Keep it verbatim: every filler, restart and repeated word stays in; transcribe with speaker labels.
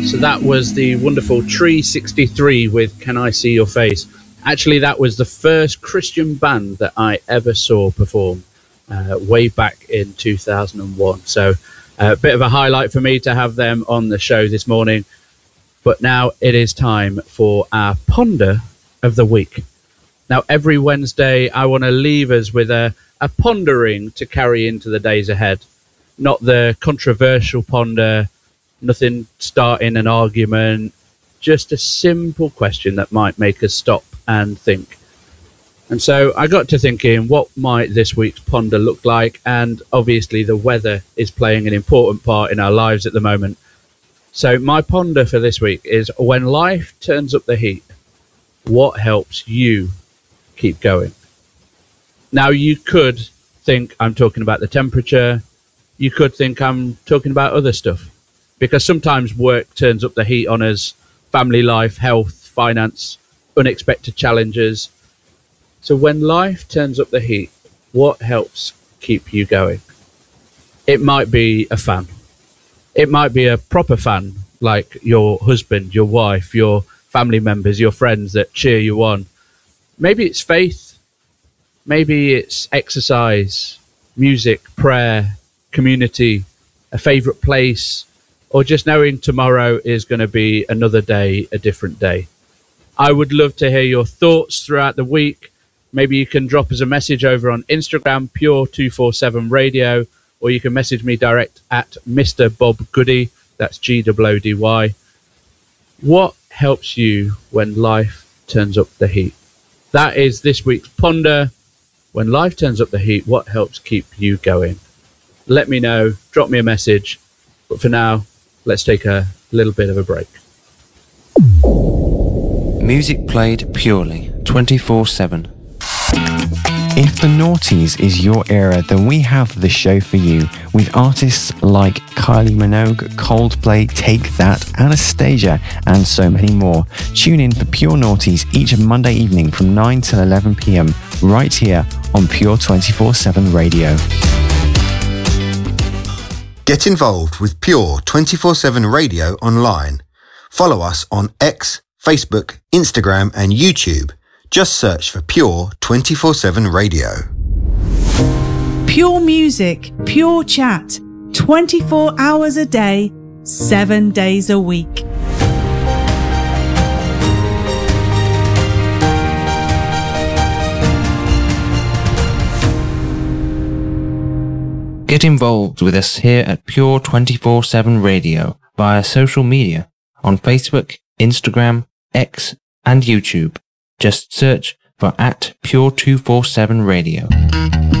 Speaker 1: So that was the wonderful Tree sixty-three with Can I See Your Face. Actually, that was the first Christian band that I ever saw perform uh, way back in two thousand one. So a uh, bit of a highlight for me to have them on the show this morning. But now it is time for our Ponder of the Week. Now, every Wednesday, I want to leave us with a, a pondering to carry into the days ahead. Not the controversial ponder, nothing starting an argument, just a simple question that might make us stop and think. And so I got to thinking, what might this week's ponder look like? And obviously the weather is playing an important part in our lives at the moment. So my ponder for this week is, when life turns up the heat, what helps you keep going? Now, you could think I'm talking about the temperature. You could think I'm talking about other stuff, because sometimes work turns up the heat on us, family life, health, finance, unexpected challenges. So when life turns up the heat, what helps keep you going? It might be a fan. It might be a proper fan, like your husband, your wife, your family members, your friends that cheer you on. Maybe it's faith. Maybe it's exercise, music, prayer, community, a favorite place, or just knowing tomorrow is going to be another day, a different day. I would love to hear your thoughts throughout the week. Maybe you can drop us a message over on Instagram, Pure two forty-seven Radio, or you can message me direct at Mister Bob Goody. That's G O O D Y. What helps you when life turns up the heat? That is this week's Ponder. When life turns up the heat, what helps keep you going? Let me know. Drop me a message. But for now, let's take a little bit of a break.
Speaker 2: Music played purely, twenty-four seven.
Speaker 3: If the noughties is your era, then we have the show for you, with artists like Kylie Minogue, Coldplay, Take That, Anastasia, and so many more. Tune in for Pure Noughties each Monday evening from nine till eleven p.m, right here on Pure twenty-four seven Radio.
Speaker 4: Get involved with Pure twenty-four seven Radio online. Follow us on X, Facebook, Instagram, and YouTube. Just search for Pure twenty-four seven Radio.
Speaker 5: Pure music, pure chat, twenty-four hours a day, seven days a week.
Speaker 2: Get involved with us here at Pure twenty-four seven Radio via social media on Facebook, Instagram, X, and YouTube. Just search for at Pure two forty-seven Radio.